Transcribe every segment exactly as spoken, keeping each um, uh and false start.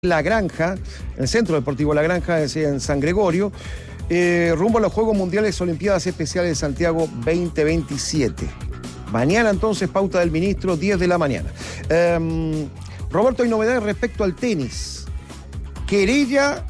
La Granja, el Centro Deportivo La Granja, es en San Gregorio, eh, rumbo a los Juegos Mundiales Olimpiadas Especiales de Santiago veinte veintisiete. Mañana entonces, pauta del ministro, diez de la mañana. Eh, Roberto, hay novedades respecto al tenis. Querella,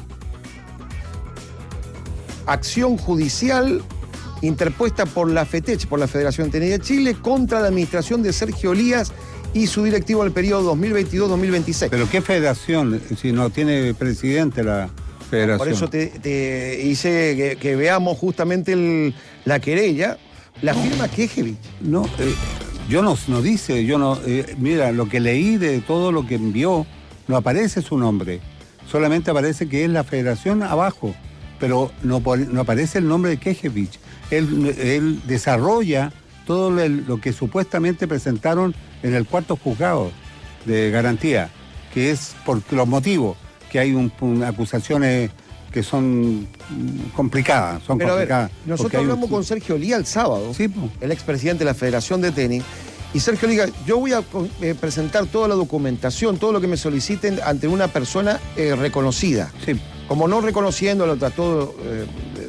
acción judicial interpuesta por la FETECH, por la Federación de Tenis de Chile, contra la administración de Sergio Lías y su directivo del periodo dos mil veintidós dos mil veintiséis. ¿Pero qué federación? Si no tiene presidente la federación. Por eso te, te hice que, que veamos justamente el, la querella. La firma Kejevich. No, eh, yo no, no dice, yo no, eh, mira, lo que leí de todo lo que envió, no aparece su nombre. Solamente aparece que es la federación abajo, pero no, no aparece el nombre de Kejevich. Él, él desarrolla todo lo, lo que supuestamente presentaron en el cuarto juzgado de garantía, que es por los motivos, que hay un, un, acusaciones que son complicadas. Son Pero complicadas a ver, nosotros hablamos un... con Sergio Lías el sábado, sí, pues. El expresidente de la Federación de Tenis, y Sergio Lías, yo voy a eh, presentar toda la documentación, todo lo que me soliciten ante una persona eh, reconocida. Sí. Como no reconociéndolo, trató... Eh,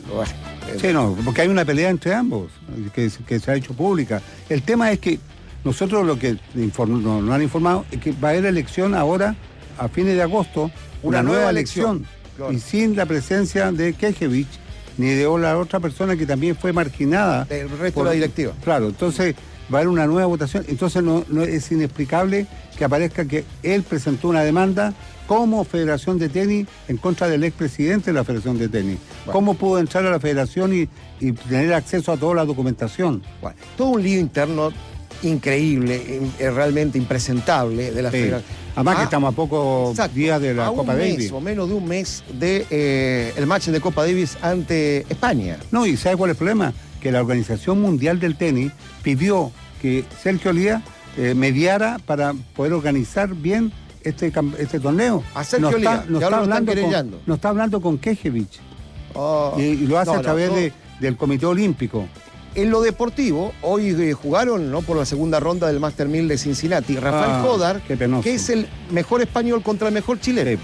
eh, sí, no, porque hay una pelea entre ambos, que, que se ha hecho pública. El tema es que nosotros lo que inform, no, nos han informado es que va a haber elección ahora, a fines de agosto, una, una nueva, nueva elección, elección claro. Y sin la presencia de Kejevich, ni de la otra persona que también fue marginada. El resto por, de la directiva. Claro, entonces va a haber una nueva votación, entonces no, no es inexplicable que aparezca que él presentó una demanda como Federación de Tenis en contra del expresidente de la Federación de Tenis. Bueno. ¿Cómo pudo entrar a la Federación y, y tener acceso a toda la documentación? Bueno, todo un lío interno increíble, realmente impresentable de la sí. Federación. Además ah, que estamos a pocos días de la a Copa un mes, Davis. O menos de un mes de eh, el match de Copa Davis ante España. No, y ¿sabe cuál es el problema? Que la Organización Mundial del Tenis pidió que Sergio Lías eh, mediara para poder organizar bien este, este torneo. A Sergio Lías, no, no, está hablando con, no está hablando con Kejevich. Oh, y, y lo hace no, a través no, no. De, del Comité Olímpico. En lo deportivo, hoy eh, jugaron ¿no? por la segunda ronda del Master mil de Cincinnati. Rafael ah, Jodar, que es el mejor español contra el mejor chileno.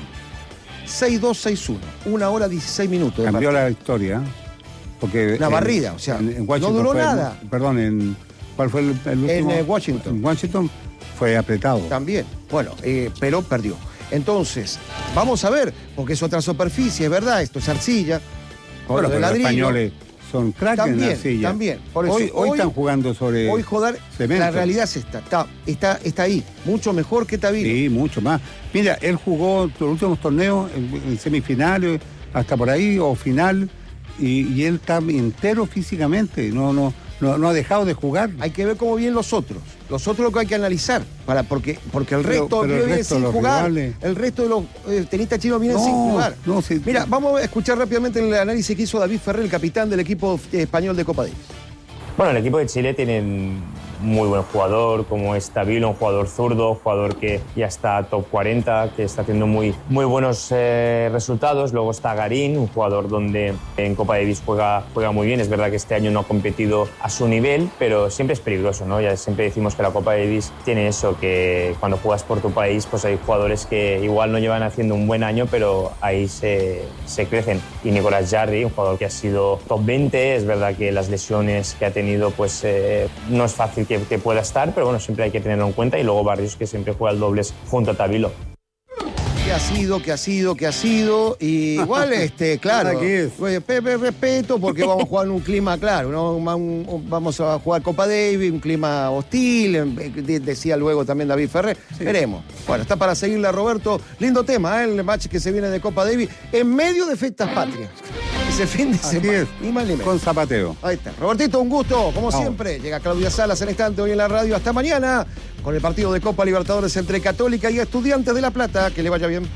seis dos, seis uno. Una hora dieciséis minutos. Cambió la historia. Porque una en, barrida, o sea, en, en no duró fue, nada. Perdón, en ¿cuál fue el, el último? En eh, Washington. En Washington fue apretado. También, bueno, eh, pero perdió. Entonces, vamos a ver, porque es otra superficie, es verdad, esto es arcilla. Bueno, pero los españoles son cracks también, en la arcilla. También, por eso, hoy, hoy, hoy están jugando sobre Hoy Jodar, cemento. La realidad es esta, está, está, está ahí, mucho mejor que Tavilo. Sí, mucho más. Mira, él jugó los últimos torneos en, en semifinales, hasta por ahí, o final, y, y él está entero físicamente, no, no, no, no ha dejado de jugar. Hay que ver cómo vienen los otros. Los otros lo que hay que analizar, para, porque, porque el pero, resto pero el viene resto sin jugar. Rivales. El resto de los eh, tenistas chinos vienen no, sin jugar. No, sí, Mira, vamos a escuchar rápidamente el análisis que hizo David Ferrer, el capitán del equipo español de Copa Davis. Bueno, el equipo de Chile tiene muy buen jugador, como es Tavilo, un jugador zurdo, jugador que ya está top cuarenta, que está haciendo muy, muy buenos eh, resultados. Luego está Garín, un jugador donde en Copa Davis juega, juega muy bien. Es verdad que este año no ha competido a su nivel, pero siempre es peligroso, ¿no? Ya siempre decimos que la Copa Davis tiene eso, que cuando juegas por tu país, pues hay jugadores que igual no llevan haciendo un buen año, pero ahí se, se crecen. Y Nicolás Jarry, un jugador que ha sido top veinte, es verdad que las lesiones que ha tenido, pues eh, no es fácil Que, que pueda estar, pero bueno, siempre hay que tenerlo en cuenta. Y luego Barrios, que siempre juega el dobles junto a Tavilo. Que ha sido, que ha sido, que ha sido. Y igual, este, claro, Pepe, respeto, porque vamos a jugar en un clima, claro, ¿no? Vamos a jugar Copa Davis, un clima hostil, decía luego también David Ferrer. Sí. Veremos. Bueno, está para seguirle a Roberto. Lindo tema, ¿eh? El match que se viene de Copa Davis en medio de fiestas patrias. Ese fin de semana. Ni mal ni menos. Con zapateo. Ahí está. Robertito, un gusto, como Vamos. siempre. Llega Claudia Salas en instante hoy en la radio. Hasta mañana con el partido de Copa Libertadores entre Católica y Estudiantes de La Plata. Que le vaya bien.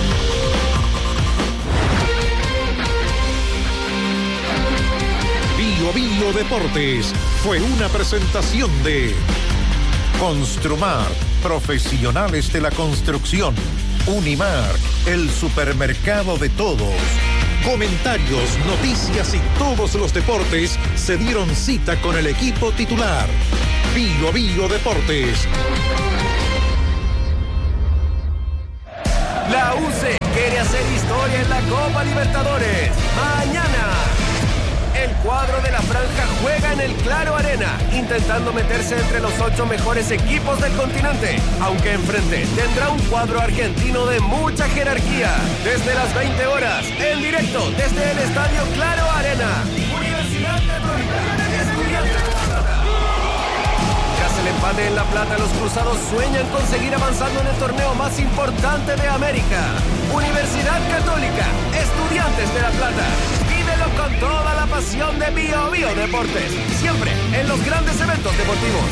Bio Bio Deportes fue una presentación de Construmar, profesionales de la construcción. Unimar, el supermercado de todos. Comentarios, noticias y todos los deportes se dieron cita con el equipo titular. Bio Bio Deportes. La U C quiere hacer historia en la Copa Libertadores. Mañana, el cuadro de la franja juega en el Claro Arena, intentando meterse entre los ocho mejores equipos del continente, aunque enfrente tendrá un cuadro argentino de mucha jerarquía. Desde las veinte horas, en directo desde el Estadio Claro Arena. Universidad Católica, Estudiantes de La Plata. Tras el empate en La Plata, los cruzados sueñan con seguir avanzando en el torneo más importante de América. Universidad Católica, Estudiantes de La Plata. Vívelo con toda la pasión de Bio Bio Deportes, siempre en los grandes eventos deportivos.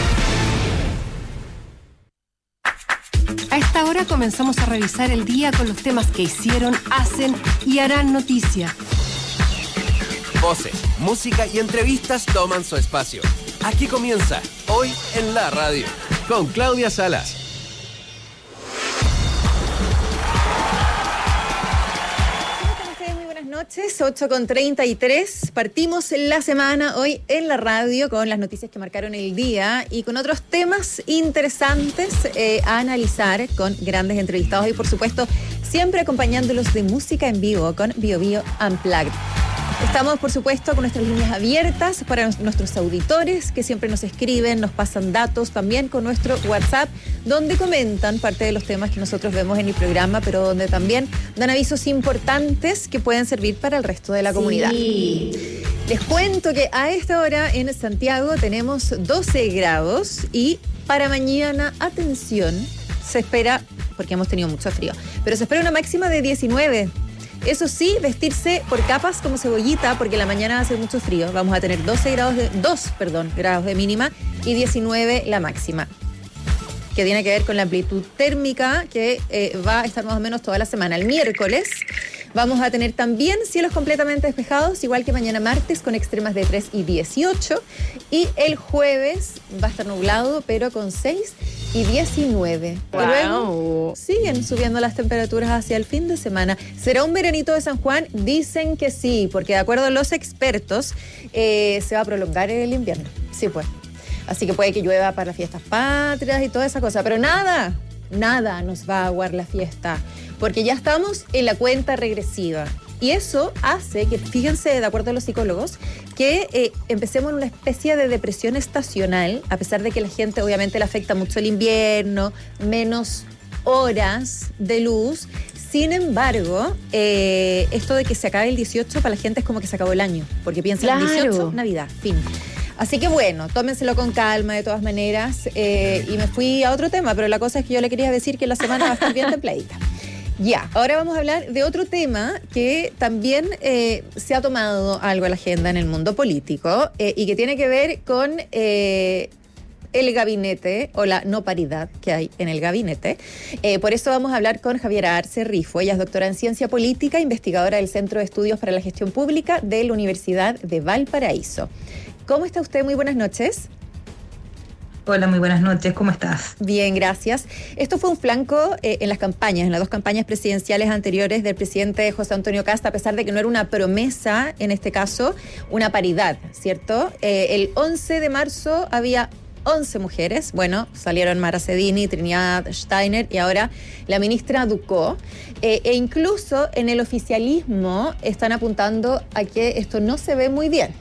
A esta hora comenzamos a revisar el día con los temas que hicieron, hacen y harán noticia. Voces, música y entrevistas toman su espacio. Aquí comienza Hoy en la Radio, con Claudia Salas. Noches, ocho con treinta y tres. Partimos la semana hoy en la radio con las noticias que marcaron el día y con otros temas interesantes eh, a analizar con grandes entrevistados y por supuesto siempre acompañándolos de música en vivo con Bio Bio Unplugged. Estamos, por supuesto, con nuestras líneas abiertas para nuestros auditores que siempre nos escriben, nos pasan datos, también con nuestro WhatsApp, donde comentan parte de los temas que nosotros vemos en el programa, pero donde también dan avisos importantes que pueden servir para el resto de la comunidad. Sí. Les cuento que a esta hora en Santiago tenemos doce grados y para mañana, atención, se espera, porque hemos tenido mucho frío, pero se espera una máxima de diecinueve. Eso sí, vestirse por capas como cebollita, porque la mañana va a hacer mucho frío. Vamos a tener doce grados de, dos, perdón, grados de mínima y diecinueve la máxima, que tiene que ver con la amplitud térmica que eh, va a estar más o menos toda la semana. El miércoles vamos a tener también cielos completamente despejados, igual que mañana martes, con extremas de tres y dieciocho. Y el jueves va a estar nublado, pero con seis y diecinueve. Wow. Y luego siguen subiendo las temperaturas hacia el fin de semana. ¿Será un veranito de San Juan? Dicen que sí, porque de acuerdo a los expertos, eh, se va a prolongar el invierno. Sí, pues. Así que puede que llueva para las fiestas patrias y toda esa cosa. Pero nada, nada nos va a aguar la fiesta, porque ya estamos en la cuenta regresiva. Y eso hace que, fíjense, de acuerdo a los psicólogos, que eh, empecemos en una especie de depresión estacional, a pesar de que la gente obviamente le afecta mucho el invierno, menos horas de luz. Sin embargo, eh, esto de que se acabe el dieciocho para la gente es como que se acabó el año, porque piensan claro. dieciocho, Navidad, fin. Así que bueno, tómenselo con calma de todas maneras. Eh, y me fui a otro tema, pero la cosa es que yo le quería decir que la semana va a estar bien templadita. Ya, ahora vamos a hablar de otro tema que también eh, se ha tomado algo a la agenda en el mundo político eh, y que tiene que ver con eh, el gabinete o la no paridad que hay en el gabinete. Eh, por eso vamos a hablar con Javiera Arce Rifo. Ella es doctora en Ciencia Política, investigadora del Centro de Estudios para la Gestión Pública de la Universidad de Valparaíso. ¿Cómo está usted? Muy buenas noches. Hola, muy buenas noches, ¿cómo estás? Bien, gracias. Esto fue un flanco eh, en las campañas, en las dos campañas presidenciales anteriores del presidente José Antonio Kast, a pesar de que no era una promesa, en este caso, una paridad, ¿cierto? Eh, el once de marzo había once mujeres, bueno, salieron Mara Cedini, Trinidad Steiner y ahora la ministra Ducó, eh, e incluso en el oficialismo están apuntando a que esto no se ve muy bien.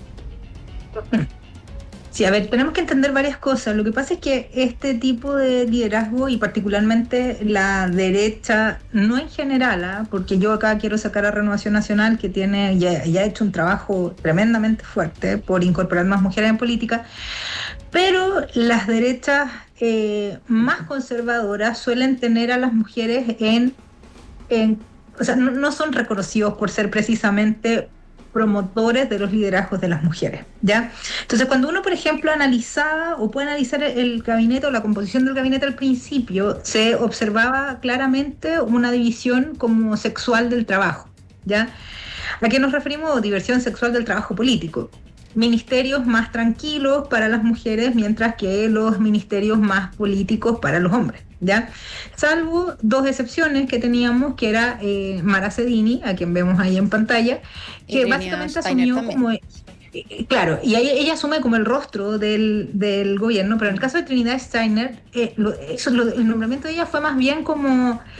Sí, a ver, tenemos que entender varias cosas. Lo que pasa es que este tipo de liderazgo y particularmente la derecha, no en general, ¿eh? porque yo acá quiero sacar a Renovación Nacional, que tiene ya, ya ha hecho un trabajo tremendamente fuerte por incorporar más mujeres en política, pero las derechas eh, más conservadoras suelen tener a las mujeres en, en o sea, no, no son reconocidos por ser precisamente promotores de los liderazgos de las mujeres, ¿ya? Entonces, cuando uno, por ejemplo, analizaba o puede analizar el gabinete o la composición del gabinete al principio, se observaba claramente una división como sexual del trabajo, ¿ya? ¿A qué nos referimos? División sexual del trabajo político. Ministerios más tranquilos para las mujeres, mientras que los ministerios más políticos para los hombres, ¿ya? Salvo dos excepciones que teníamos, que era eh, Mara Cedini, a quien vemos ahí en pantalla, que básicamente asumió como... Eh, claro, y ella, ella asume como el rostro del, del gobierno, pero en el caso de Trinidad Steiner, eh, lo, eso, lo, el nombramiento de ella fue más bien como...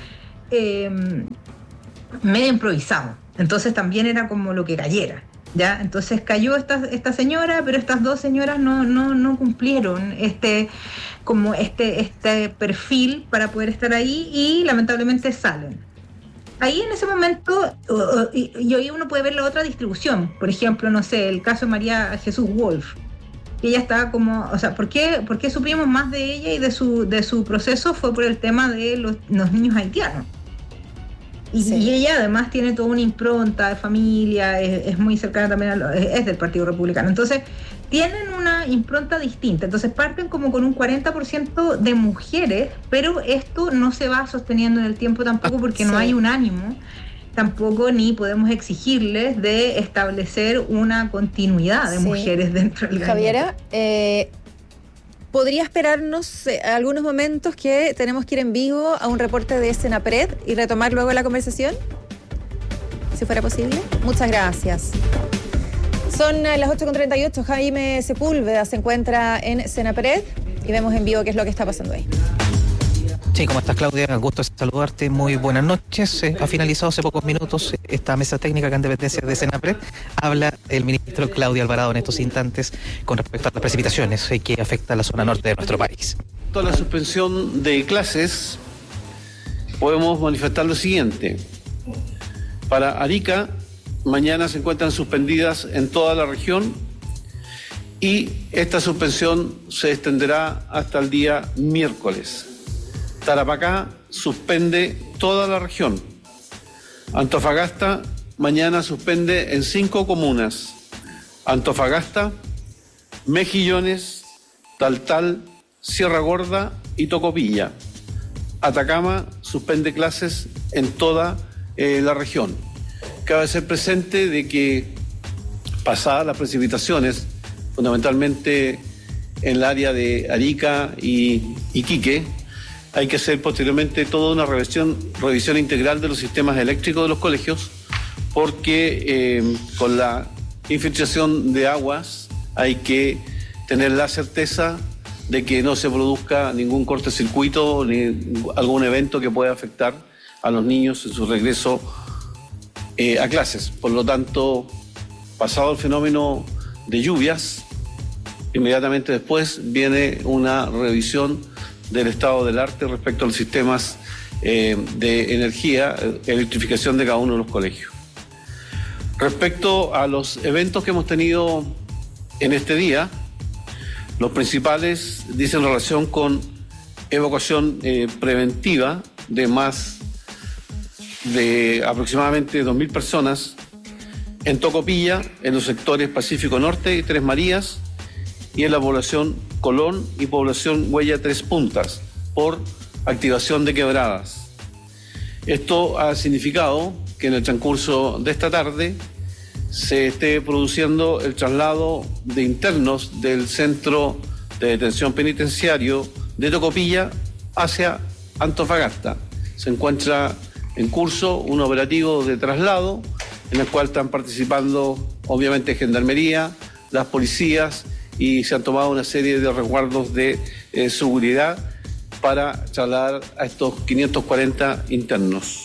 eh, medio improvisado. Entonces también era como lo que cayera. ¿Ya? Entonces cayó esta, esta señora, pero estas dos señoras no, no, no cumplieron este, como este, este perfil para poder estar ahí y lamentablemente salen. Ahí en ese momento, uh, uh, y, y hoy uno puede ver la otra distribución. Por ejemplo, no sé, el caso de María Jesús Wolf. Ella estaba como, o sea, ¿por qué, por qué suprimos más de ella y de su, de su proceso? Fue por el tema de los, los niños haitianos. Y, sí. y ella además tiene toda una impronta de familia, es, es muy cercana también, a lo, es del Partido Republicano. Entonces, tienen una impronta distinta. Entonces, parten como con un cuarenta por ciento de mujeres, pero esto no se va sosteniendo en el tiempo tampoco porque sí. no hay un ánimo, tampoco ni podemos exigirles de establecer una continuidad de sí. mujeres dentro del gabinete. Javiera, eh... ¿podría esperarnos eh, algunos momentos que tenemos que ir en vivo a un reporte de Senapred y retomar luego la conversación? Si fuera posible. Muchas gracias. Son eh, las ocho con treinta y ocho. Jaime Sepúlveda se encuentra en Senapred y vemos en vivo qué es lo que está pasando ahí. Sí, ¿cómo estás, Claudia? Gusto saludarte. Muy buenas noches. Eh, ha finalizado hace pocos minutos esta mesa técnica que en dependencia de Senapred. Habla el ministro Claudio Alvarado en estos instantes con respecto a las precipitaciones eh, que afectan la zona norte de nuestro país. Toda la suspensión de clases, podemos manifestar lo siguiente. Para Arica, mañana se encuentran suspendidas en toda la región y esta suspensión se extenderá hasta el día miércoles. Tarapacá suspende toda la región. Antofagasta mañana suspende en cinco comunas. Antofagasta, Mejillones, Taltal, Sierra Gorda y Tocopilla. Atacama suspende clases en toda eh, la región. Cabe ser presente de que pasadas las precipitaciones, fundamentalmente en el área de Arica y Iquique, hay que hacer posteriormente toda una revisión, revisión integral de los sistemas eléctricos de los colegios, porque eh, con la infiltración de aguas hay que tener la certeza de que no se produzca ningún cortocircuito ni algún evento que pueda afectar a los niños en su regreso eh, a clases. Por lo tanto, pasado el fenómeno de lluvias, inmediatamente después viene una revisión del estado del arte respecto a los sistemas eh, de energía, electrificación de cada uno de los colegios. Respecto a los eventos que hemos tenido en este día, los principales dicen relación con evacuación eh, preventiva de más de aproximadamente dos mil personas en Tocopilla, en los sectores Pacífico Norte y Tres Marías, y en la población Colón y población Huella Tres Puntas, por activación de quebradas. Esto ha significado que en el transcurso de esta tarde se esté produciendo el traslado de internos del centro de detención penitenciario de Tocopilla hacia Antofagasta. Se encuentra en curso un operativo de traslado en el cual están participando obviamente Gendarmería, las policías, y se han tomado una serie de resguardos de eh, seguridad para trasladar a estos quinientos cuarenta internos.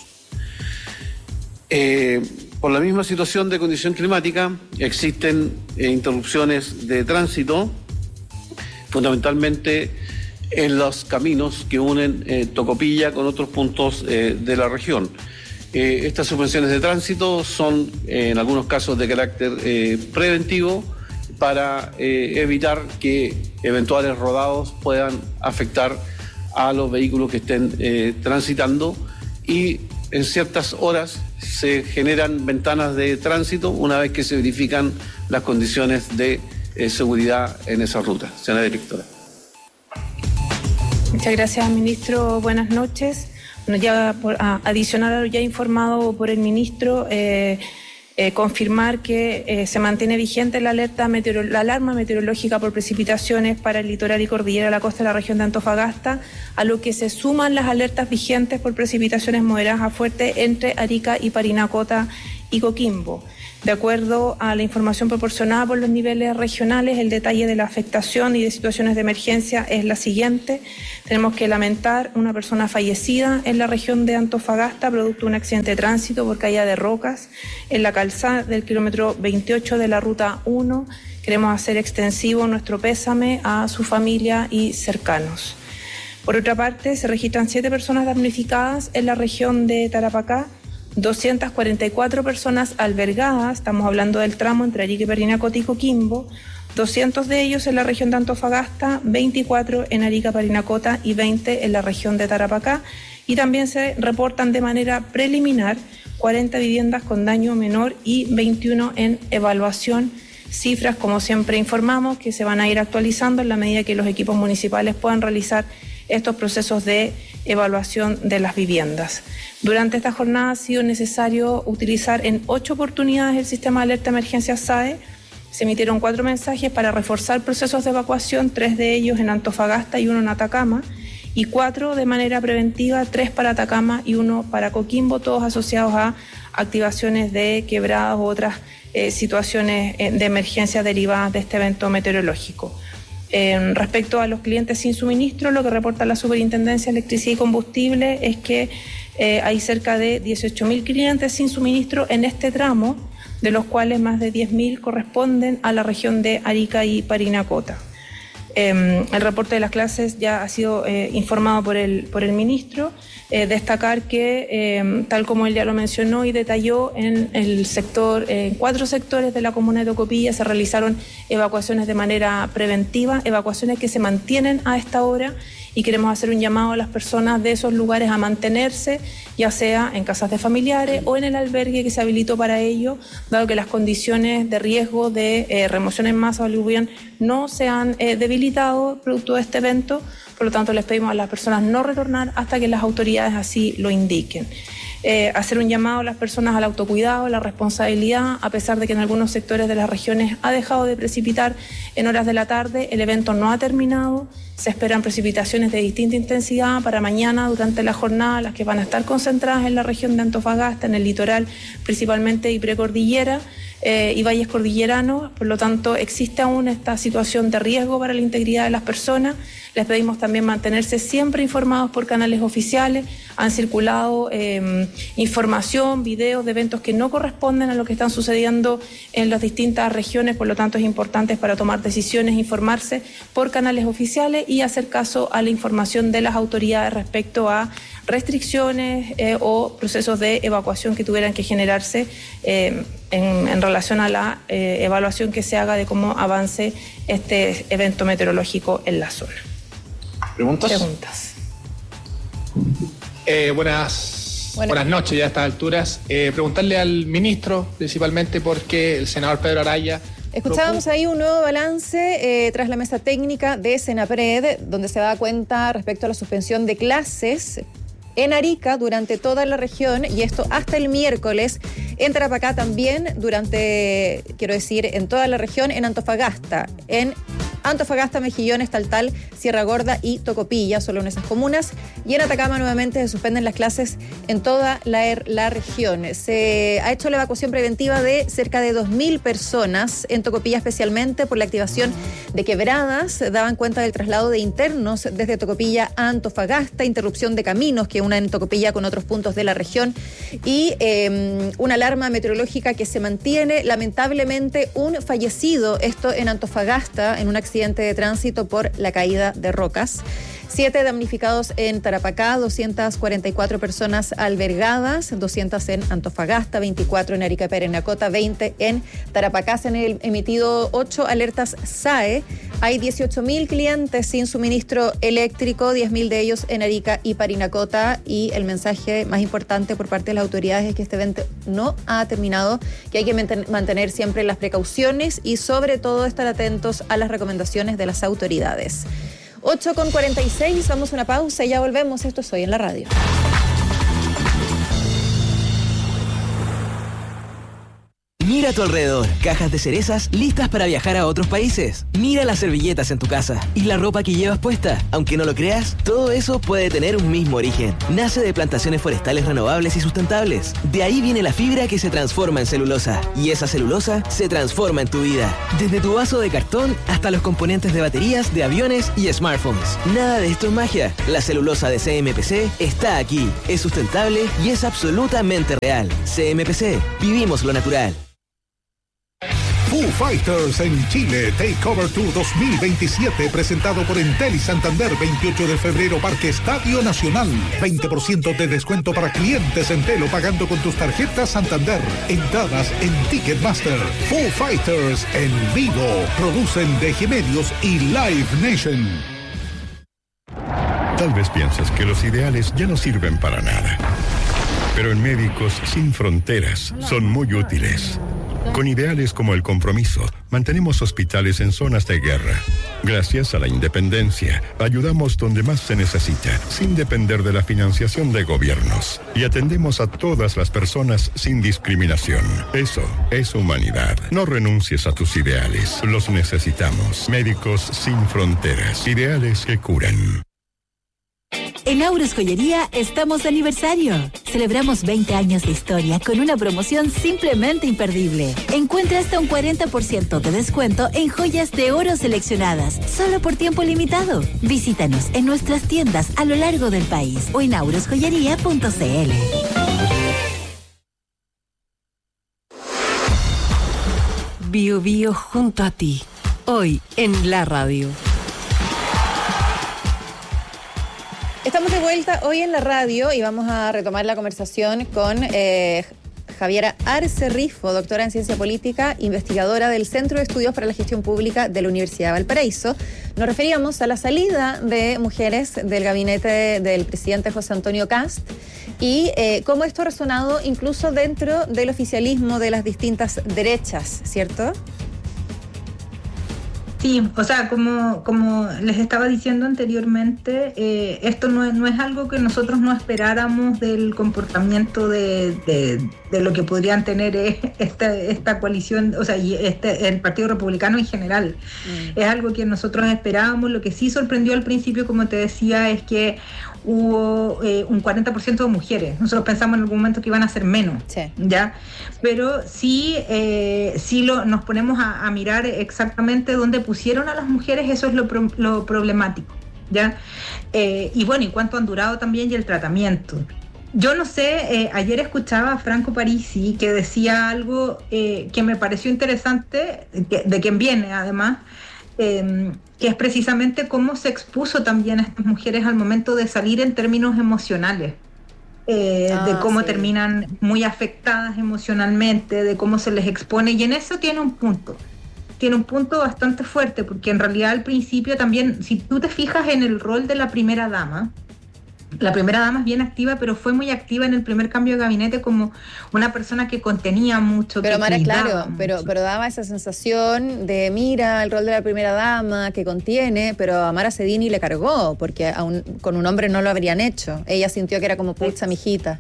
Eh, por la misma situación de condición climática, existen eh, interrupciones de tránsito, fundamentalmente en los caminos que unen eh, Tocopilla con otros puntos eh, de la región. Eh, estas suspensiones de tránsito son eh, en algunos casos de carácter eh, preventivo, para eh, evitar que eventuales rodados puedan afectar a los vehículos que estén eh, transitando, y en ciertas horas se generan ventanas de tránsito una vez que se verifican las condiciones de eh, seguridad en esa ruta. Señora directora. Muchas gracias, ministro. Buenas noches. Bueno, ya por, a, adicional a lo ya informado por el ministro, eh, Eh, confirmar que eh, se mantiene vigente la alerta meteoro, la alarma meteorológica por precipitaciones para el litoral y cordillera de la costa de la región de Antofagasta, a lo que se suman las alertas vigentes por precipitaciones moderadas a fuertes entre Arica y Parinacota y Coquimbo. De acuerdo a la información proporcionada por los niveles regionales, el detalle de la afectación y de situaciones de emergencia es la siguiente. Tenemos que lamentar una persona fallecida en la región de Antofagasta, producto de un accidente de tránsito por caída de rocas en la calzada del kilómetro veintiocho de la ruta uno. Queremos hacer extensivo nuestro pésame a su familia y cercanos. Por otra parte, se registran siete personas damnificadas en la región de Tarapacá, doscientas cuarenta y cuatro personas albergadas, estamos hablando del tramo entre Arica y Parinacota y Coquimbo, doscientos de ellos en la región de Antofagasta, veinticuatro en Arica, Parinacota y veinte en la región de Tarapacá. Y también se reportan de manera preliminar cuarenta viviendas con daño menor y veintiuno en evaluación. Cifras, como siempre informamos, que se van a ir actualizando en la medida que los equipos municipales puedan realizar estos procesos de evaluación de las viviendas. Durante esta jornada ha sido necesario utilizar en ocho oportunidades el sistema de alerta de emergencia S A E. Se emitieron cuatro mensajes para reforzar procesos de evacuación, tres de ellos en Antofagasta y uno en Atacama, y cuatro de manera preventiva, tres para Atacama y uno para Coquimbo, todos asociados a activaciones de quebradas u otras eh, situaciones eh, de emergencia derivadas de este evento meteorológico. Eh, respecto a los clientes sin suministro, lo que reporta la Superintendencia de Electricidad y Combustible es que eh, hay cerca de dieciocho mil clientes sin suministro en este tramo, de los cuales más de diez mil corresponden a la región de Arica y Parinacota. Eh, el reporte de las clases ya ha sido eh, informado por el, por el ministro. Eh, destacar que, eh, tal como él ya lo mencionó y detalló, en el sector, en cuatro sectores de la comuna de Tocopilla se realizaron evacuaciones de manera preventiva, evacuaciones que se mantienen a esta hora, y queremos hacer un llamado a las personas de esos lugares a mantenerse, ya sea en casas de familiares o en el albergue que se habilitó para ello, dado que las condiciones de riesgo de eh, remoción en masa o aluvión no se han eh, debilitado producto de este evento. Por lo tanto, les pedimos a las personas no retornar hasta que las autoridades así lo indiquen. Eh, hacer un llamado a las personas al autocuidado, a la responsabilidad, a pesar de que en algunos sectores de las regiones ha dejado de precipitar en horas de la tarde, el evento no ha terminado, se esperan precipitaciones de distinta intensidad para mañana durante la jornada, las que van a estar concentradas en la región de Antofagasta, en el litoral principalmente y precordillera eh, y valles cordilleranos. Por lo tanto, existe aún esta situación de riesgo para la integridad de las personas. Les pedimos también mantenerse siempre informados por canales oficiales. Han circulado eh, información, videos de eventos que no corresponden a lo que están sucediendo en las distintas regiones, por lo tanto es importante para tomar decisiones informarse por canales oficiales y hacer caso a la información de las autoridades respecto a restricciones eh, o procesos de evacuación que tuvieran que generarse eh, en, en relación a la eh, evaluación que se haga de cómo avance este evento meteorológico en la zona. ¿Preguntas? Preguntas. Eh, buenas, bueno. buenas noches ya a estas alturas. Eh, preguntarle al ministro, principalmente porque el senador Pedro Araya... Escuchábamos ahí un nuevo balance eh, tras la mesa técnica de Senapred, donde se da cuenta respecto a la suspensión de clases en Arica durante toda la región, y esto hasta el miércoles. En Tarapacá también, durante, quiero decir, en toda la región, en Antofagasta, en Antofagasta, Mejillones, Taltal, Sierra Gorda y Tocopilla, solo en esas comunas. Y en Atacama nuevamente se suspenden las clases en toda la, er, la región. Se ha hecho la evacuación preventiva de cerca de dos mil personas, en Tocopilla especialmente por la activación de quebradas. Daban cuenta del traslado de internos desde Tocopilla a Antofagasta, interrupción de caminos que unen Tocopilla con otros puntos de la región y eh, una alarma meteorológica que se mantiene. Lamentablemente, un fallecido, esto en Antofagasta, en un accidente de tránsito por la caída de rocas. Siete damnificados en Tarapacá, doscientas cuarenta y cuatro personas albergadas, doscientas en Antofagasta, veinticuatro en Arica y Parinacota, veinte en Tarapacá. Se han emitido ocho alertas S A E. Hay dieciocho mil clientes sin suministro eléctrico, diez mil de ellos en Arica y Parinacota. Y el mensaje más importante por parte de las autoridades es que este evento no ha terminado, que hay que mantener siempre las precauciones y sobre todo estar atentos a las recomendaciones de las autoridades. ocho con cuarenta y seis, vamos a una pausa y ya volvemos. Esto es Hoy en la Radio. Mira a tu alrededor, cajas de cerezas listas para viajar a otros países. Mira las servilletas en tu casa y la ropa que llevas puesta. Aunque no lo creas, todo eso puede tener un mismo origen. Nace de plantaciones forestales renovables y sustentables. De ahí viene la fibra que se transforma en celulosa. Y esa celulosa se transforma en tu vida. Desde tu vaso de cartón hasta los componentes de baterías, de aviones y smartphones. Nada de esto es magia. La celulosa de C M P C está aquí. Es sustentable y es absolutamente real. C M P C. Vivimos lo natural. Foo Fighters en Chile, Takeover Tour dos mil veintisiete, presentado por Entel y Santander, veintiocho de febrero, Parque Estadio Nacional. veinte por ciento de descuento para clientes Entel o pagando con tus tarjetas Santander. Entradas en Ticketmaster. Foo Fighters en vivo. Producen D G Medios y Live Nation. Tal vez piensas que los ideales ya no sirven para nada. Pero en Médicos Sin Fronteras son muy útiles. Con ideales como el compromiso, mantenemos hospitales en zonas de guerra. Gracias a la independencia, ayudamos donde más se necesita, sin depender de la financiación de gobiernos. Y atendemos a todas las personas sin discriminación. Eso es humanidad. No renuncies a tus ideales. Los necesitamos. Médicos Sin Fronteras. Ideales que curan. En Auros Joyería estamos de aniversario. Celebramos veinte años de historia con una promoción simplemente imperdible. Encuentra hasta un cuarenta por ciento de descuento en joyas de oro seleccionadas, solo por tiempo limitado. Visítanos en nuestras tiendas a lo largo del país o en auros joyería punto c l. Bio Bio junto a ti, hoy en la radio. Estamos de vuelta hoy en la radio y vamos a retomar la conversación con eh, Javiera Arce Rifo, doctora en Ciencia Política, investigadora del Centro de Estudios para la Gestión Pública de la Universidad de Valparaíso. Nos referíamos a la salida de mujeres del gabinete del presidente José Antonio Kast y eh, cómo esto ha resonado incluso dentro del oficialismo de las distintas derechas, ¿cierto? Sí, o sea, como, como les estaba diciendo anteriormente, eh, esto no es, no es algo que nosotros no esperáramos del comportamiento de, de, de lo que podrían tener esta, esta coalición, o sea, y este, el Partido Republicano en general. Mm. Es algo que nosotros esperábamos. Lo que sí sorprendió al principio, como te decía, es que hubo eh, un cuarenta por ciento de mujeres. Nosotros pensamos en algún momento que iban a ser menos, sí. ¿Ya? Pero sí, eh, sí lo, nos ponemos a, a mirar exactamente dónde pusieron a las mujeres, eso es lo, pro, lo problemático, ¿ya? Eh, y bueno, y cuánto han durado también y el tratamiento. Yo no sé, eh, ayer escuchaba a Franco Parisi que decía algo eh, que me pareció interesante, que, de quien viene además, eh, que es precisamente cómo se expuso también a estas mujeres al momento de salir en términos emocionales, eh, ah, de cómo sí. terminan muy afectadas emocionalmente, de cómo se les expone, y en eso tiene un punto, tiene un punto bastante fuerte, porque en realidad al principio también, si tú te fijas en el rol de la primera dama, la primera dama es bien activa, pero fue muy activa en el primer cambio de gabinete como una persona que contenía mucho. Pero que Mara, claro, mucho. pero, pero daba esa sensación de, mira, el rol de la primera dama que contiene, pero a Mara Cedini le cargó, porque a un, con un hombre no lo habrían hecho. Ella sintió que era como, pucha, mijita.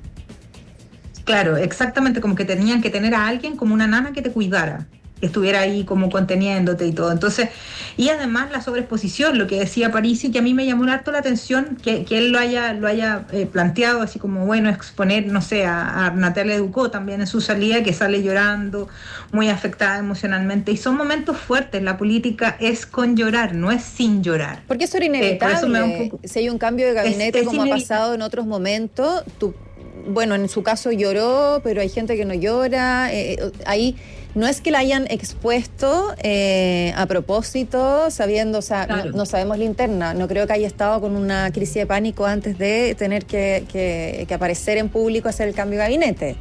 Claro, exactamente, como que tenían que tener a alguien como una nana que te cuidara, que estuviera ahí como conteniéndote y todo. Entonces, y además la sobreexposición, lo que decía Parisi, que a mí me llamó harto la atención, que, que él lo haya, lo haya eh, planteado así como, bueno, exponer, no sé, a, a Natalia Ducó también en su salida, que sale llorando, muy afectada emocionalmente, y son momentos fuertes. La política es con llorar, no es sin llorar. Porque eso era inevitable. Eh, por eso me da un poco... Si hay un cambio de gabinete, es, es como inevitable. Ha pasado en otros momentos, tú, bueno, en su caso lloró, pero hay gente que no llora, eh, ahí... No es que la hayan expuesto eh, a propósito, sabiendo, o sea, claro. no, no sabemos la interna. No creo que haya estado con una crisis de pánico antes de tener que, que, que aparecer en público a hacer el cambio de gabinete.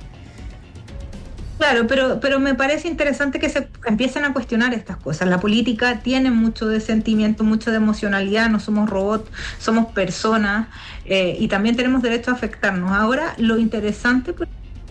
Claro, pero, pero me parece interesante que se empiecen a cuestionar estas cosas. La política tiene mucho de sentimiento, mucho de emocionalidad, no somos robots, somos personas, eh, y también tenemos derecho a afectarnos. Ahora, lo interesante... Pues,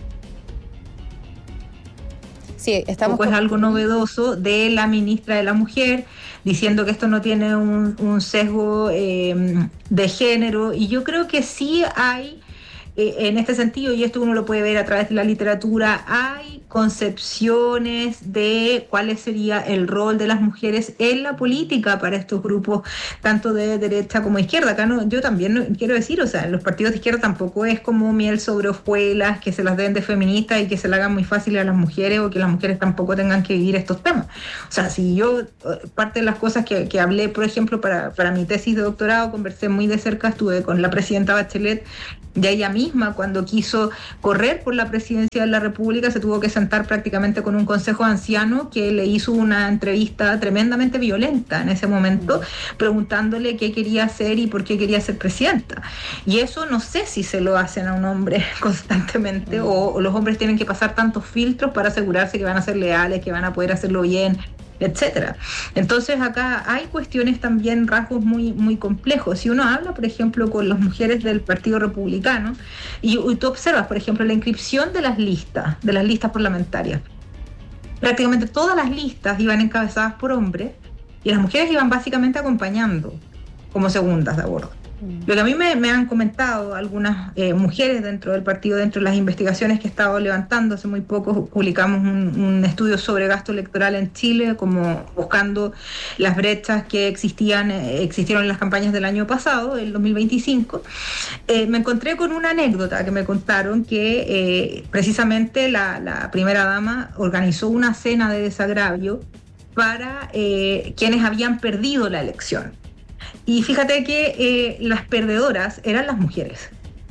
sí, estamos pues con... algo novedoso de la ministra de la Mujer, diciendo que esto no tiene un, un sesgo eh, de género, y yo creo que sí hay eh, en este sentido, y esto uno lo puede ver a través de la literatura, hay concepciones de cuál sería el rol de las mujeres en la política para estos grupos, tanto de derecha como de izquierda. Acá no, yo también no, quiero decir, o sea, los partidos de izquierda tampoco es como miel sobre hojuelas, que se las den de feministas y que se la hagan muy fácil a las mujeres, o que las mujeres tampoco tengan que vivir estos temas. O sea, si yo, parte de las cosas que, que hablé, por ejemplo, para, para mi tesis de doctorado, conversé muy de cerca, estuve con la presidenta Bachelet, y ella misma, cuando quiso correr por la presidencia de la República, se tuvo que sentar prácticamente con un consejo anciano que le hizo una entrevista tremendamente violenta en ese momento, preguntándole qué quería hacer y por qué quería ser presidenta. Y eso no sé si se lo hacen a un hombre constantemente, o, o los hombres tienen que pasar tantos filtros para asegurarse que van a ser leales, que van a poder hacerlo bien, etcétera. Entonces acá hay cuestiones también, rasgos muy, muy complejos. Si uno habla, por ejemplo, con las mujeres del Partido Republicano, y, y tú observas, por ejemplo, la inscripción de las listas, de las listas parlamentarias, prácticamente todas las listas iban encabezadas por hombres, y las mujeres iban básicamente acompañando como segundas de a bordo. Lo que a mí me, me han comentado algunas eh, mujeres dentro del partido, dentro de las investigaciones que he estado levantando, hace muy poco publicamos un, un estudio sobre gasto electoral en Chile, como buscando las brechas que existían, eh, existieron en las campañas del año pasado, el dos mil veinticinco. Eh, me encontré con una anécdota que me contaron que eh, precisamente la, la primera dama organizó una cena de desagravio para eh, quienes habían perdido la elección. Y fíjate que eh, las perdedoras eran las mujeres.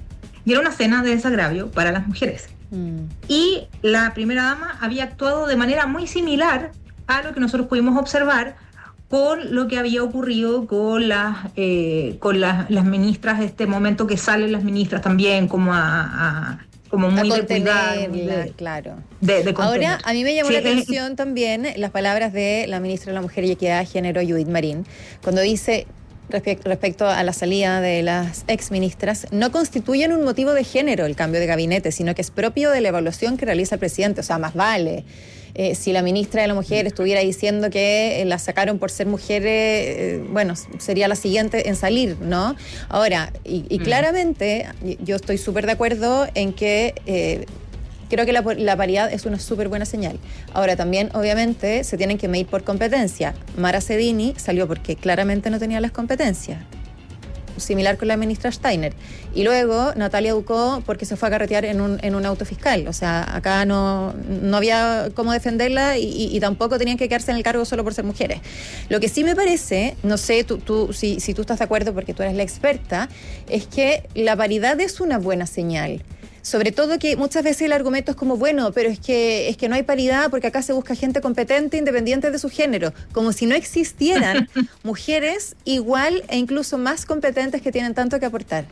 Y era una cena de desagravio para las mujeres. Mm. Y la primera dama había actuado de manera muy similar a lo que nosotros pudimos observar con lo que había ocurrido con las, eh, con las, las ministras, este momento que salen las ministras también como a... a como muy a de cuidar, de, claro. De, de Ahora, a mí me llamó sí, la atención también las palabras de la ministra de la Mujer y Equidad de Género, Judith Marín, cuando dice respecto a la salida de las exministras, no constituyen un motivo de género el cambio de gabinete, sino que es propio de la evaluación que realiza el presidente. O sea, más vale. Eh, si la ministra de la Mujer estuviera diciendo que eh, la sacaron por ser mujeres, eh, bueno, sería la siguiente en salir, ¿no? Ahora, y, y mm. claramente, yo estoy súper de acuerdo en que eh, creo que la, la paridad es una súper buena señal. Ahora, también, obviamente, se tienen que medir por competencia. Mara Sedini salió porque claramente no tenía las competencias. Similar con la ministra Steiner. Y luego Natalia Ducó porque se fue a carretear en un, en un auto fiscal. O sea, acá no, no había cómo defenderla y, y, y tampoco tenían que quedarse en el cargo solo por ser mujeres. Lo que sí me parece, no sé tú, tú, si, si tú estás de acuerdo porque tú eres la experta, es que la paridad es una buena señal. Sobre todo que muchas veces el argumento es como, bueno, pero es que, es que no hay paridad porque acá se busca gente competente independiente de su género, como si no existieran mujeres igual e incluso más competentes que tienen tanto que aportar.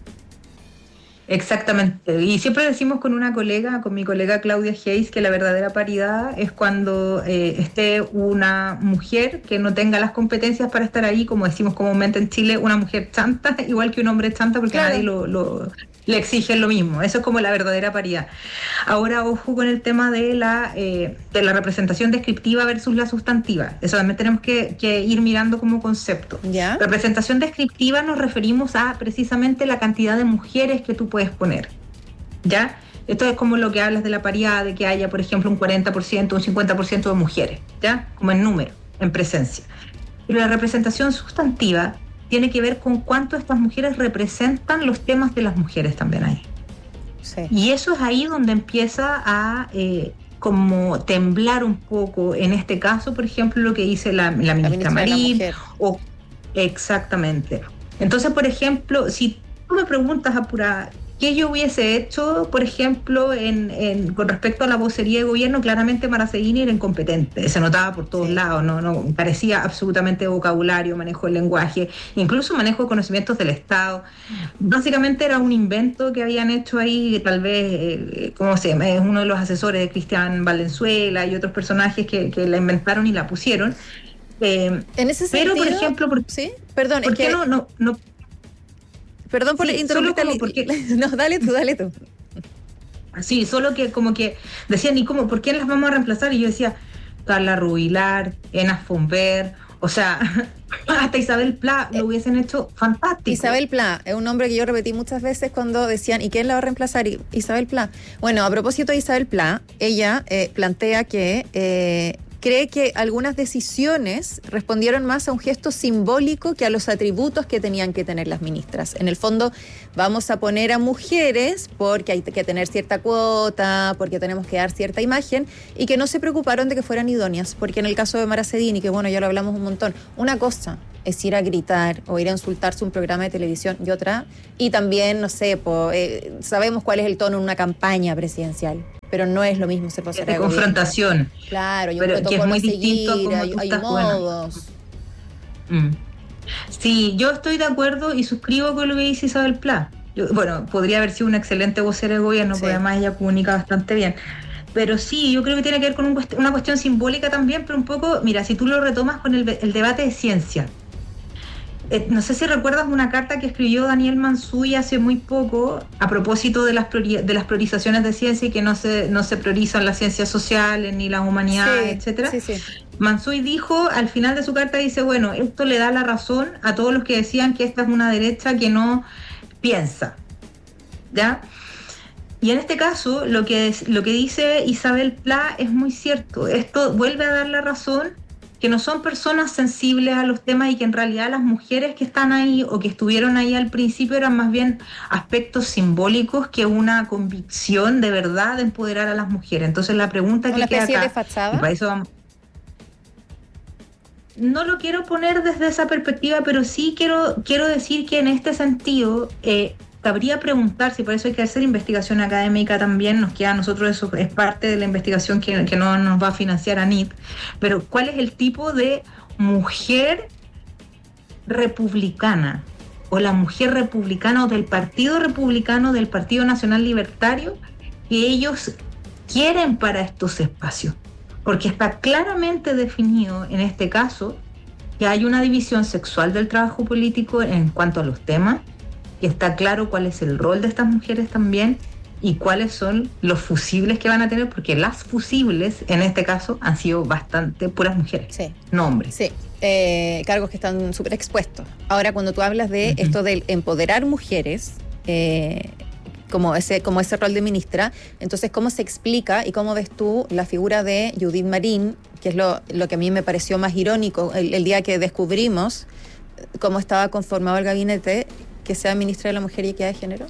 Exactamente, y siempre decimos con una colega, con mi colega Claudia Hayes, que la verdadera paridad es cuando eh, esté una mujer que no tenga las competencias para estar ahí, como decimos comúnmente en Chile, una mujer chanta, igual que un hombre chanta, porque claro, nadie lo, lo, le exige lo mismo. Eso es como la verdadera paridad. Ahora, ojo con el tema de la, eh, de la representación descriptiva versus la sustantiva. Eso también tenemos que, que ir mirando como concepto. ¿Ya? Representación descriptiva nos referimos a precisamente la cantidad de mujeres que tú puedes poner, ¿ya? Esto es como lo que hablas de la paridad, de que haya, por ejemplo, un cuarenta por ciento, un cincuenta por ciento de mujeres, ¿ya? Como en número, en presencia. Pero la representación sustantiva tiene que ver con cuánto estas mujeres representan los temas de las mujeres también ahí. Sí. Y eso es ahí donde empieza a eh, como temblar un poco, en este caso, por ejemplo, lo que dice la, la ministra, la ministra Marín, o exactamente. Entonces, por ejemplo, si tú me preguntas apurada, ¿qué yo hubiese hecho, por ejemplo, en, en, con respecto a la vocería de gobierno? Claramente Mara Sedini era incompetente, se notaba por todos sí. lados, no, no carecía absolutamente de vocabulario, manejo del lenguaje, incluso manejo de conocimientos del Estado. Básicamente era un invento que habían hecho ahí, tal vez, eh, ¿cómo se llama? Es uno de los asesores de Cristian Valenzuela y otros personajes que, que la inventaron y la pusieron. Eh, en ese sentido, pero, por ejemplo, por, ¿sí? Perdón, ¿por es qué que... no, no, no Perdón por sí, interrumpirte. Porque... No, dale tú, dale tú. Sí, solo que como que decían, ¿y cómo? ¿Por qué las vamos a reemplazar? Y yo decía, Carla Rubilar, Ena Fomber, o sea, hasta Isabel Pla lo hubiesen hecho fantástico. Isabel Pla es un nombre que yo repetí muchas veces cuando decían, ¿y quién la va a reemplazar? Isabel Pla. Bueno, a propósito de Isabel Pla, ella eh, plantea que eh, cree que algunas decisiones respondieron más a un gesto simbólico que a los atributos que tenían que tener las ministras. En el fondo, vamos a poner a mujeres porque hay que tener cierta cuota, porque tenemos que dar cierta imagen, y que no se preocuparon de que fueran idóneas, porque en el caso de Mara Cedini, que bueno, ya lo hablamos un montón, una cosa es ir a gritar o ir a insultarse un programa de televisión y otra, y también, no sé, po, eh, sabemos cuál es el tono en una campaña presidencial. Pero no es lo mismo ser vocera de confrontación. Claro, y un pero que es muy a seguir, distinto a como hay, tú hay estás, modos. Bueno. Mm. Sí, yo estoy de acuerdo y suscribo con lo que dice Isabel Pla. Yo, bueno, podría haber sido una excelente vocera de gobierno, sí, porque además ella comunica bastante bien. Pero sí, yo creo que tiene que ver con un cuest- una cuestión simbólica también, pero un poco, mira, si tú lo retomas con el, el debate de ciencia. Eh, no sé si recuerdas una carta que escribió Daniel Mansuy hace muy poco a propósito de las priori- de las priorizaciones de ciencia y que no se no se priorizan las ciencias sociales ni las humanidades, sí, etcétera. Sí, sí. Mansuy dijo, al final de su carta dice, bueno, esto le da la razón a todos los que decían que esta es una derecha que no piensa, ¿ya? Y en este caso, lo que es, lo que dice Isabel Pla es muy cierto. Esto vuelve a dar la razón que no son personas sensibles a los temas y que en realidad las mujeres que están ahí o que estuvieron ahí al principio eran más bien aspectos simbólicos que una convicción de verdad de empoderar a las mujeres. Entonces la pregunta que queda acá, de fachada. Y para eso vamos, no lo quiero poner desde esa perspectiva, pero sí quiero, quiero decir que en este sentido eh, cabría preguntarse, y por eso hay que hacer investigación académica también, nos queda a nosotros, eso es parte de la investigación que, que no nos va a financiar ANIT, pero ¿cuál es el tipo de mujer republicana o la mujer republicana o del Partido Republicano, del Partido Nacional Libertario que ellos quieren para estos espacios? Porque está claramente definido en este caso que hay una división sexual del trabajo político en cuanto a los temas, que está claro cuál es el rol de estas mujeres también y cuáles son los fusibles que van a tener, porque las fusibles en este caso han sido bastante puras mujeres, sí, no hombres. Sí, eh, cargos que están súper expuestos. Ahora, cuando tú hablas de uh-huh. esto del empoderar mujeres, eh, como ese, como ese rol de ministra, entonces, ¿cómo se explica y cómo ves tú la figura de Judith Marín, que es lo, lo que a mí me pareció más irónico el, el día que descubrimos cómo estaba conformado el gabinete, que sea ministra de la Mujer y Equidad de Género?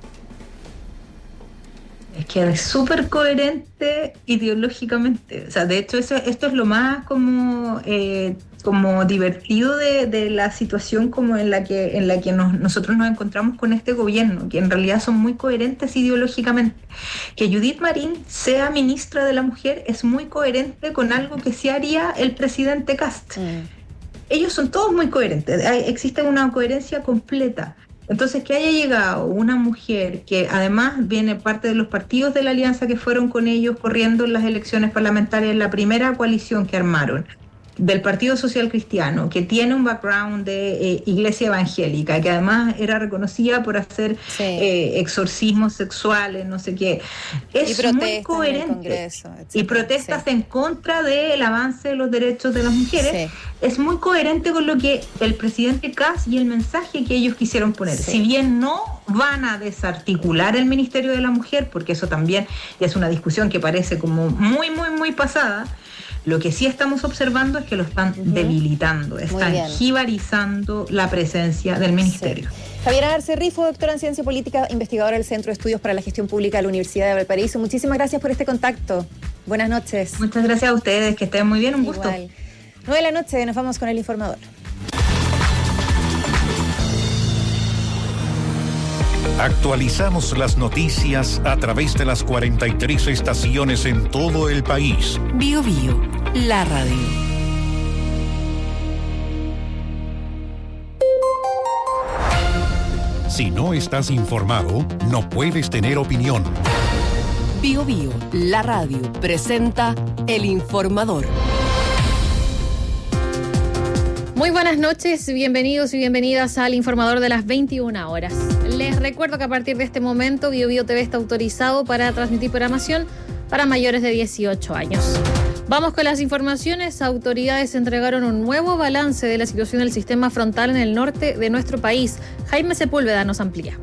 Es que es súper coherente ideológicamente. O sea, de hecho, eso, esto es lo más como, eh, como divertido de, de la situación como en la que, en la que nos, nosotros nos encontramos con este gobierno, que en realidad son muy coherentes ideológicamente. Que Judith Marín sea ministra de la Mujer es muy coherente con algo que se haría el presidente Kast. Mm. Ellos son todos muy coherentes, hay, existe una coherencia completa. Entonces, que haya llegado una mujer que además viene parte de los partidos de la alianza que fueron con ellos corriendo en las elecciones parlamentarias, en la primera coalición que armaron, del Partido Social Cristiano, que tiene un background de eh, iglesia evangélica, que además era reconocida por hacer sí. eh, exorcismos sexuales, no sé qué. Es muy coherente. Congreso, y protestas sí. en contra del avance de los derechos de las mujeres. Sí. Es muy coherente con lo que el presidente Kast y el mensaje que ellos quisieron poner. Sí. Si bien no van a desarticular el Ministerio de la Mujer, porque eso también ya es una discusión que parece como muy, muy, muy pasada, lo que sí estamos observando es que lo están uh-huh. debilitando, están jibarizando la presencia del ministerio. Sí. Javiera Arce Rifo, doctora en Ciencia Política, investigadora del Centro de Estudios para la Gestión Pública de la Universidad de Valparaíso. Muchísimas gracias por este contacto. Buenas noches. Muchas gracias a ustedes, que estén muy bien, un Igual. gusto. nueve de la noche, nos vamos con el informador. Actualizamos las noticias a través de las cuarenta y tres estaciones en todo el país. Bio Bio, la radio. Si no estás informado, no puedes tener opinión. Bio Bio, la radio, presenta El Informador. Muy buenas noches, bienvenidos y bienvenidas al Informador de las veintiuna horas. Les recuerdo que a partir de este momento Bio Bio T V está autorizado para transmitir programación para mayores de dieciocho años. Vamos con las informaciones. Autoridades entregaron un nuevo balance de la situación del sistema frontal en el norte de nuestro país. Jaime Sepúlveda nos amplía.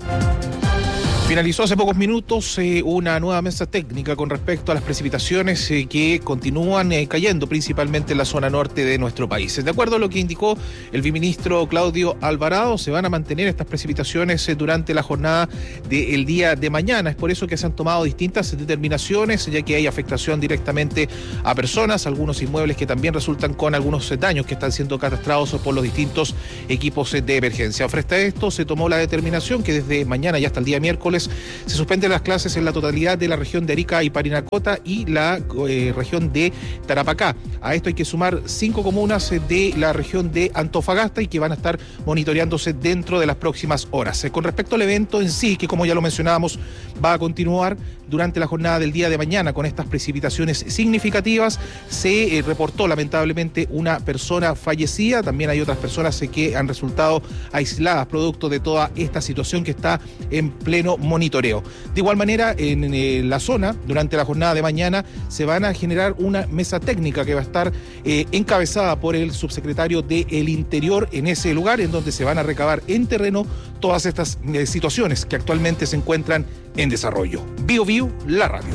Finalizó hace pocos minutos eh, una nueva mesa técnica con respecto a las precipitaciones eh, que continúan eh, cayendo principalmente en la zona norte de nuestro país. De acuerdo a lo que indicó el viceministro Claudio Alvarado, se van a mantener estas precipitaciones eh, durante la jornada del día de mañana. Es por eso que se han tomado distintas determinaciones, ya que hay afectación directamente a personas, algunos inmuebles que también resultan con algunos daños que están siendo catastrados por los distintos equipos de emergencia. Frente a esto, se tomó la determinación que desde mañana y hasta el día miércoles se suspenden las clases en la totalidad de la región de Arica y Parinacota y la eh, región de Tarapacá. A esto hay que sumar cinco comunas de la región de Antofagasta y que van a estar monitoreándose dentro de las próximas horas. Eh, con respecto al evento en sí, que como ya lo mencionábamos, va a continuar durante la jornada del día de mañana con estas precipitaciones significativas, se eh, reportó lamentablemente una persona fallecida. También hay otras personas eh, que han resultado aisladas producto de toda esta situación que está en pleno monitoreo. De igual manera, en, en eh, la zona, durante la jornada de mañana, se van a generar una mesa técnica que va a estar eh, encabezada por el subsecretario del Interior en ese lugar, en donde se van a recabar en terreno todas estas eh, situaciones que actualmente se encuentran en desarrollo. Bio Bio, la radio.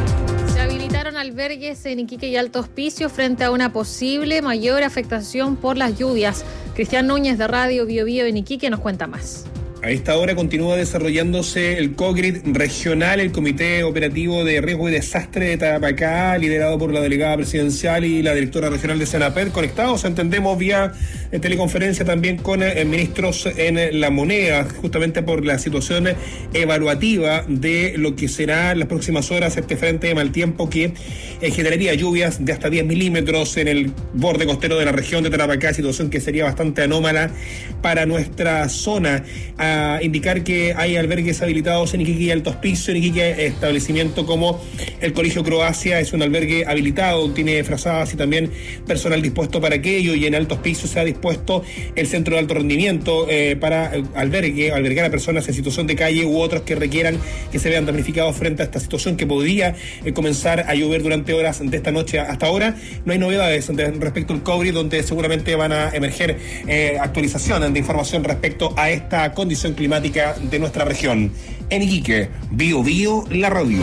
Se habilitaron albergues en Iquique y Alto Hospicio frente a una posible mayor afectación por las lluvias. Cristian Núñez de Radio Bio Bio en Iquique nos cuenta más. A esta hora continúa desarrollándose el COGRID regional, el Comité Operativo de Riesgo y Desastre de Tarapacá, liderado por la delegada presidencial y la directora regional de Senaper, conectados, entendemos, vía teleconferencia también con eh, ministros en La Moneda, justamente por la situación evaluativa de lo que será en las próximas horas este frente de mal tiempo que eh, generaría lluvias de hasta diez milímetros en el borde costero de la región de Tarapacá, situación que sería bastante anómala para nuestra zona. A indicar que hay albergues habilitados en Iquique y Alto Hospicio. En Iquique, establecimiento como el Colegio Croacia es un albergue habilitado, tiene frazadas y también personal dispuesto para aquello, y en Alto Hospicio se ha dispuesto el centro de alto rendimiento eh, para albergue, albergar a personas en situación de calle u otros que requieran que se vean damnificados frente a esta situación que podría eh, comenzar a llover durante horas de esta noche. Hasta ahora no hay novedades respecto al COVID, donde seguramente van a emerger eh, actualizaciones de información respecto a esta condición climática de nuestra región. En Iquique, Bio Bio, la radio.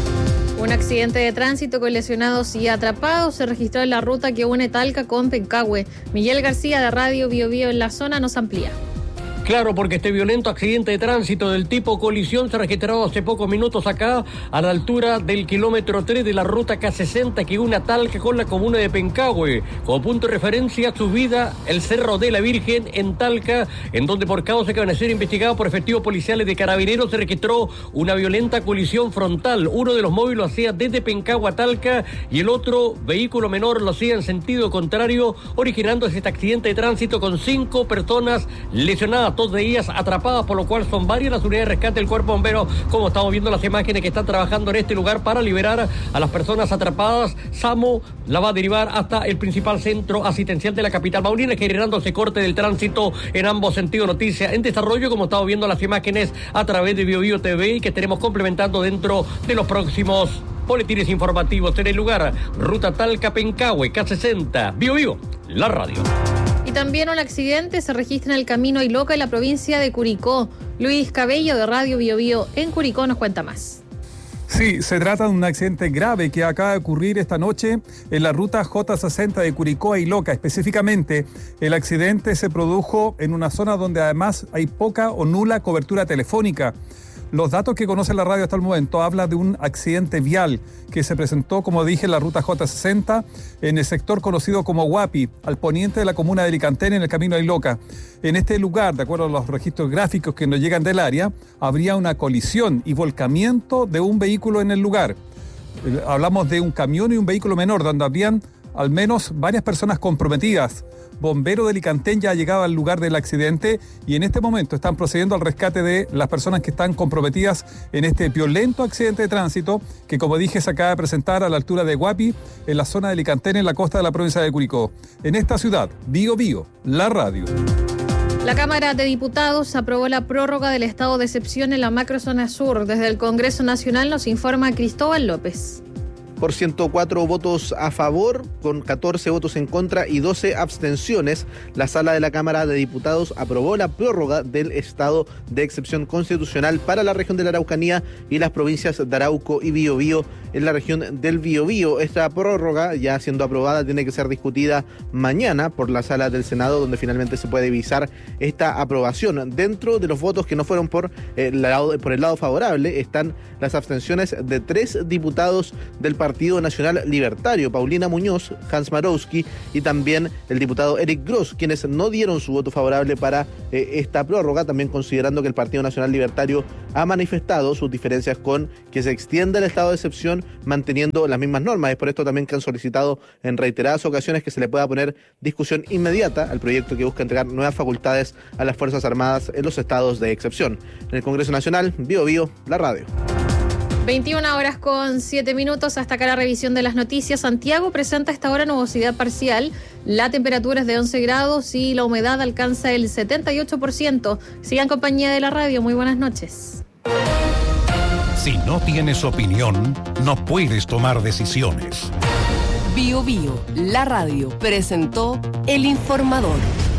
Un accidente de tránsito con lesionados y atrapados se registró en la ruta que une Talca con Pencahue. Miguel García de Radio Bio Bio en la zona nos amplía. Claro, porque este violento accidente de tránsito del tipo colisión se registró hace pocos minutos acá, a la altura del kilómetro tres de la ruta K sesenta que une a Talca con la comuna de Pencahue. Como punto de referencia, subida el Cerro de la Virgen en Talca, en donde por causa que van a ser investigados por efectivos policiales de Carabineros se registró una violenta colisión frontal. Uno de los móviles lo hacía desde Pencahue a Talca y el otro vehículo menor lo hacía en sentido contrario, originando este accidente de tránsito con cinco personas lesionadas, dos de ellas atrapadas, por lo cual son varias las unidades de rescate del Cuerpo Bombero, como estamos viendo las imágenes que están trabajando en este lugar para liberar a las personas atrapadas. SAMU la va a derivar hasta el principal centro asistencial de la capital paulina, generándose corte del tránsito en ambos sentidos. Noticia en desarrollo, como estamos viendo las imágenes a través de Bio Bio T V, y que estaremos complementando dentro de los próximos boletines informativos en el lugar. Ruta Talca Pencahue, K sesenta, Bio Bio, la radio. Y también un accidente se registra en el camino Iloca en la provincia de Curicó. Luis Cabello de Radio Bio Bio en Curicó nos cuenta más. Sí, se trata de un accidente grave que acaba de ocurrir esta noche en la ruta J sesenta de Curicó a Iloca. Específicamente, el accidente se produjo en una zona donde además hay poca o nula cobertura telefónica. Los datos que conoce la radio hasta el momento hablan de un accidente vial que se presentó, como dije, en la ruta J sesenta, en el sector conocido como Huapi, al poniente de la comuna de Alicantén, en el camino a Iloca. En este lugar, de acuerdo a los registros gráficos que nos llegan del área, habría una colisión y volcamiento de un vehículo en el lugar. Hablamos de un camión y un vehículo menor, donde habrían al menos varias personas comprometidas. Bombero de Alicantén ya ha llegado al lugar del accidente y en este momento están procediendo al rescate de las personas que están comprometidas en este violento accidente de tránsito que, como dije, se acaba de presentar a la altura de Huapi, en la zona de Alicantén, en la costa de la provincia de Curicó. En esta ciudad, Bio Bio, la radio. La Cámara de Diputados aprobó la prórroga del estado de excepción en la macrozona sur. Desde el Congreso Nacional nos informa Cristóbal López. por ciento cuatro votos a favor, con catorce votos en contra y doce abstenciones. La sala de la Cámara de Diputados aprobó la prórroga del estado de excepción constitucional para la región de la Araucanía y las provincias de Arauco y Biobío en la región del Biobío. Esta prórroga, ya siendo aprobada, tiene que ser discutida mañana por la sala del Senado, donde finalmente se puede visar esta aprobación. Dentro de los votos que no fueron por, eh, el lado, por el lado favorable están las abstenciones de tres diputados del Partido Nacional Libertario, Paulina Muñoz, Hans Marowski y también el diputado Eric Gross, quienes no dieron su voto favorable para eh, esta prórroga, también considerando que el Partido Nacional Libertario ha manifestado sus diferencias con que se extienda el estado de excepción manteniendo las mismas normas. Es por esto también que han solicitado en reiteradas ocasiones que se le pueda poner discusión inmediata al proyecto que busca entregar nuevas facultades a las Fuerzas Armadas en los estados de excepción. En el Congreso Nacional, Bio Bio, la radio. veintiuna horas con siete minutos. Hasta acá la revisión de las noticias. Santiago presenta a esta hora nubosidad parcial. La temperatura es de once grados y la humedad alcanza el setenta y ocho por ciento. Sigan en compañía de la radio. Muy buenas noches. Si no tienes opinión, no puedes tomar decisiones. Bio Bio, la radio, presentó El Informador.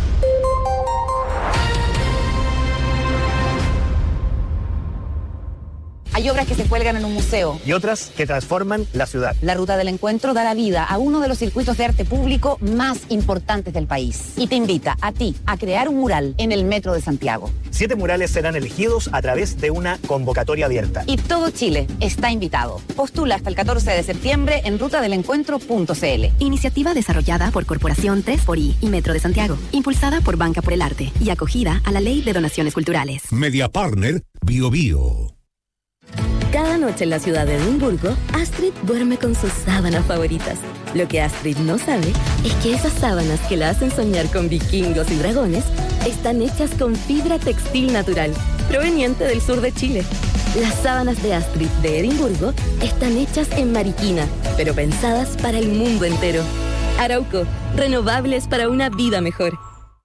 Hay obras que se cuelgan en un museo. Y otras que transforman la ciudad. La Ruta del Encuentro dará vida a uno de los circuitos de arte público más importantes del país. Y te invita a ti a crear un mural en el Metro de Santiago. Siete murales serán elegidos a través de una convocatoria abierta. Y todo Chile está invitado. Postula hasta el catorce de septiembre en ruta del encuentro punto c l. Iniciativa desarrollada por Corporación tres por I y Metro de Santiago. Impulsada por Banca por el Arte y acogida a la Ley de Donaciones Culturales. Media Partner Bio Bio. Cada noche en la ciudad de Edimburgo, Astrid duerme con sus sábanas favoritas. Lo que Astrid no sabe es que esas sábanas que la hacen soñar con vikingos y dragones están hechas con fibra textil natural, proveniente del sur de Chile. Las sábanas de Astrid de Edimburgo están hechas en Mariquina, pero pensadas para el mundo entero. Arauco, renovables para una vida mejor.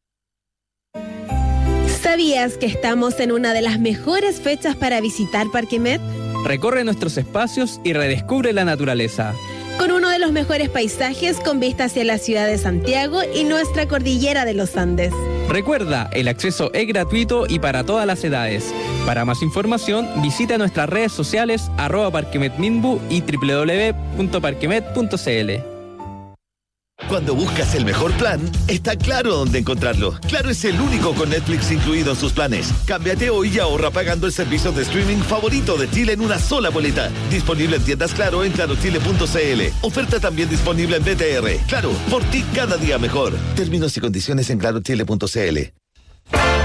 ¿Sabías que estamos en una de las mejores fechas para visitar Parque Met? Recorre nuestros espacios y redescubre la naturaleza. Con uno de los mejores paisajes con vista hacia la ciudad de Santiago y nuestra cordillera de los Andes. Recuerda, el acceso es gratuito y para todas las edades. Para más información, visita nuestras redes sociales arroba parquemetminbu y doble u doble u doble u punto parquemet punto c l. Cuando buscas el mejor plan, está Claro dónde encontrarlo. Claro es el único con Netflix incluido en sus planes. Cámbiate hoy y ahorra pagando el servicio de streaming favorito de Chile en una sola boleta. Disponible en tiendas Claro en claro chile punto c l. Oferta también disponible en B T R. Claro, por ti cada día mejor. Términos y condiciones en claro chile punto c l.